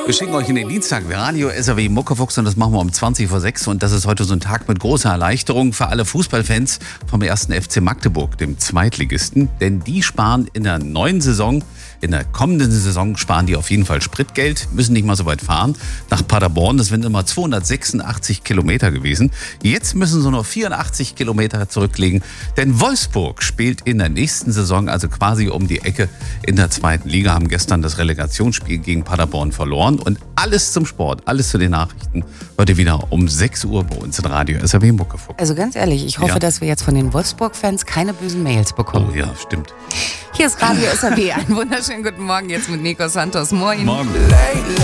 Wir schicken euch in den Dienstag Radio SAW Muckefuchs und das machen wir um 6:20 und das ist heute so ein Tag mit großer Erleichterung für alle Fußballfans vom 1. FC Magdeburg, dem Zweitligisten, denn die sparen in der neuen Saison, in der kommenden Saison sparen die auf jeden Fall Spritgeld, müssen nicht mal so weit fahren nach Paderborn, das sind immer 286 Kilometer gewesen. Jetzt müssen sie nur 84 Kilometer zurücklegen, denn Wolfsburg spielt in der nächsten Saison, also quasi um die Ecke in der zweiten Liga, haben gestern das Relegationsspiel gegen Paderborn verloren. Und alles zum Sport, alles zu den Nachrichten, heute wieder um 6 Uhr bei uns in Radio SAW Muckefuchs. Also ganz ehrlich, ich hoffe, dass wir jetzt von den Wolfsburg-Fans keine bösen Mails bekommen. Oh ja, stimmt. Hier ist Radio SAW. Einen wunderschönen guten Morgen jetzt mit Nico Santos. Moin. Morgen.